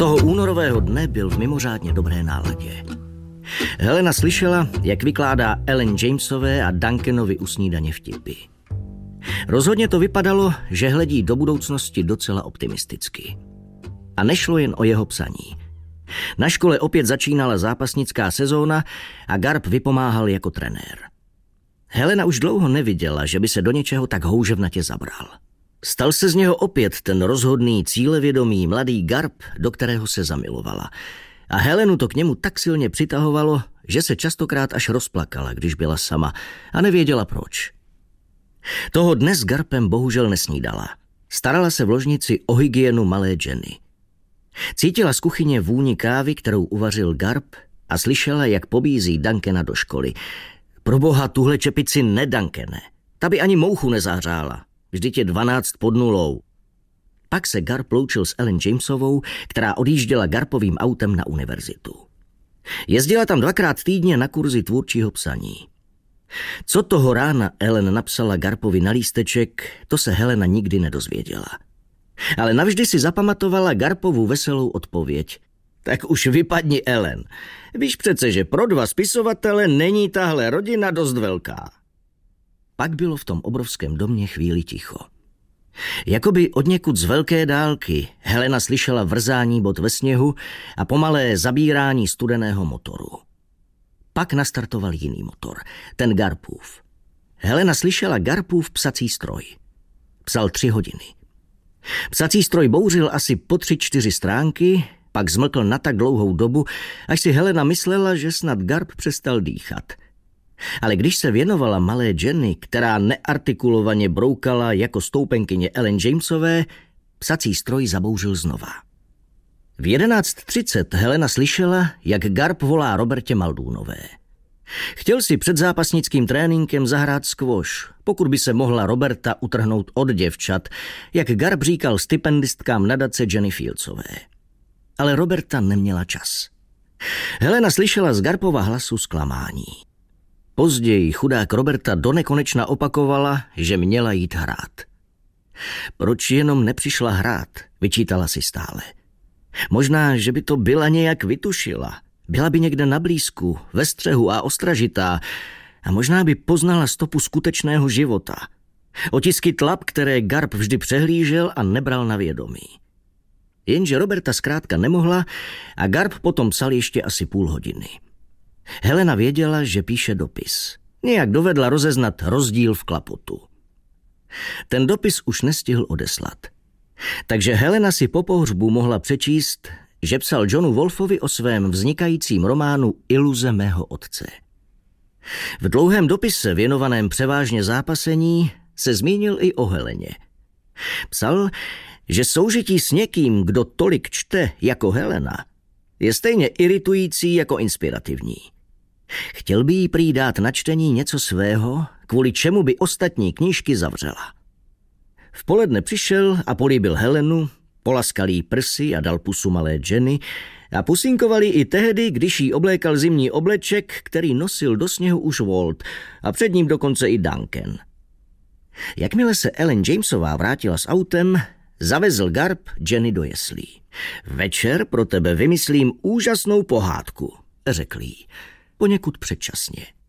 Toho únorového dne byl v mimořádně dobré náladě. Helena slyšela, jak vykládá Ellen Jamesové a Duncanovi u snídaně vtipy. Rozhodně to vypadalo, že hledí do budoucnosti docela optimisticky. A nešlo jen o jeho psaní. Na škole opět začínala zápasnická sezóna a Garb vypomáhal jako trenér. Helena už dlouho neviděla, že by se do něčeho tak houževnatě zabral. Stal se z něho opět ten rozhodný, cílevědomý mladý Garb, do kterého se zamilovala. A Helenu to k němu tak silně přitahovalo, že se častokrát až rozplakala, když byla sama a nevěděla proč. Toho dne s Garbem bohužel nesnídala. Starala se v ložnici o hygienu malé Jenny. Cítila z kuchyně vůni kávy, kterou uvařil Garb, a slyšela, jak pobízí Duncana do školy. Proboha, tuhle čepici ne, Duncane. Ta by ani mouchu nezahřála. Vždyť je 12 pod nulou. Pak se Garb loučil s Ellen Jamesovou, která odjížděla Garbovým autem na univerzitu. Jezdila tam 2krát týdně na kurzy tvůrčího psaní. Co toho rána Ellen napsala Garbovi na lísteček, to se Helena nikdy nedozvěděla. Ale navždy si zapamatovala Garbovu veselou odpověď. Tak už vypadni, Ellen. Víš přece, že pro 2 spisovatele není tahle rodina dost velká. Pak bylo v tom obrovském domě chvíli ticho. Jakoby odněkud z velké dálky Helena slyšela vrzání bot ve sněhu a pomalé zabírání studeného motoru. Pak nastartoval jiný motor, ten Garbův. Helena slyšela Garbův psací stroj. Psal 3 hodiny. Psací stroj bouřil asi po 3-4 stránky, pak zmlkl na tak dlouhou dobu, až si Helena myslela, že snad Garb přestal dýchat. Ale když se věnovala malé Jenny, která neartikulovaně broukala jako stoupenkyně Ellen Jamesové, psací stroj zabouřil znova. V 11:30 Helena slyšela, jak Garb volá Robertě Muldoonové. Chtěl si před zápasnickým tréninkem zahrát squash, pokud by se mohla Roberta utrhnout od děvčat, jak Garb říkal stipendistkám nadace Jenny Fieldsové. Ale Roberta neměla čas. Helena slyšela z Garbova hlasu zklamání. Později chudák Roberta donekonečna opakovala, že měla jít hrát. Proč jenom nepřišla hrát, vyčítala si stále. Možná, že by to byla nějak vytušila. Byla by někde na blízku, ve střehu a ostražitá a možná by poznala stopu skutečného života. Otisky tlap, které Garb vždy přehlížel a nebral na vědomí. Jenže Roberta zkrátka nemohla a Garb potom psal ještě asi půl hodiny. Helena věděla, že píše dopis. Nějak dovedla rozeznat rozdíl v klapotu. Ten dopis už nestihl odeslat. Takže Helena si po pohřbu mohla přečíst, že psal Johnu Wolfovi o svém vznikajícím románu Iluze mého otce. V dlouhém dopise věnovaném převážně zápasení se zmínil i o Heleně. Psal, že soužití s někým, kdo tolik čte jako Helena, je stejně iritující jako inspirativní. Chtěl by jí prý dát na čtení něco svého, kvůli čemu by ostatní knížky zavřela. V poledne přišel a políbil Helenu, polaskal jí prsy a dal pusu malé Jenny a pusinkovali i tehdy, když jí oblékal zimní obleček, který nosil do sněhu už Walt a před ním dokonce i Duncan. Jakmile se Ellen Jamesová vrátila s autem, zavezl Garb Jenny do jeslí. Večer pro tebe vymyslím úžasnou pohádku, řekl jí, poněkud předčasně.